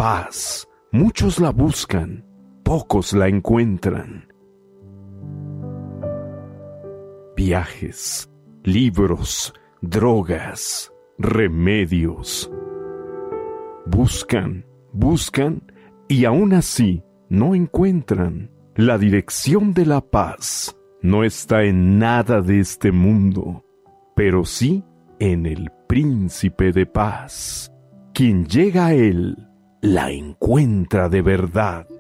paz, muchos la buscan, pocos la encuentran. Viajes, libros, drogas, remedios. Buscan, buscan y aún así no encuentran. La dirección de la paz no está en nada de este mundo, pero sí en el Príncipe de Paz. Quien llega a él, la encuentra de verdad.